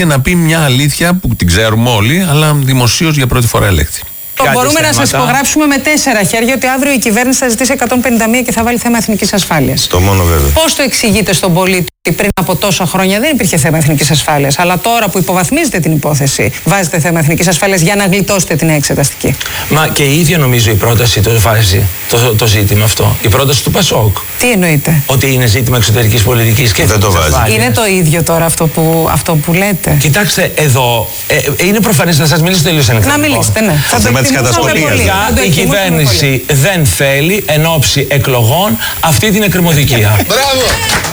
και να πει μια αλήθεια που την ξέρουμε όλοι, αλλά δημοσίως για πρώτη φορά ελέγχθη. Μπορούμε να σας υπογράψουμε με 4 χέρια ότι αύριο η κυβέρνηση θα ζητήσει 151 και θα βάλει θέμα εθνικής ασφάλειας. Το μόνο βέβαιο. Πώς το εξηγείτε στον πολίτη ότι πριν από τόσα χρόνια δεν υπήρχε θέμα εθνικής ασφάλειας, αλλά τώρα που υποβαθμίζετε την υπόθεση, βάζετε θέμα εθνικής ασφάλειας για να γλιτώσετε την εξεταστική? Μα και η ίδια νομίζω η πρόταση το βάζει το ζήτημα αυτό. Η πρόταση του Πασόκ. Τι εννοείτε? Ότι είναι ζήτημα εξωτερικής πολιτικής και δεν το βάζει. Είναι το ίδιο τώρα αυτό που λέτε? Κοιτάξτε, εδώ είναι προφανές, να σας μιλήσω τελείως ανοιχτά. Να μιλήσετε, ναι. Το θέμα της καταστολής. Η κυβέρνηση δεν θέλει εν ώψη εκλογών αυτή την εκκρεμωδικία. Μπράβο!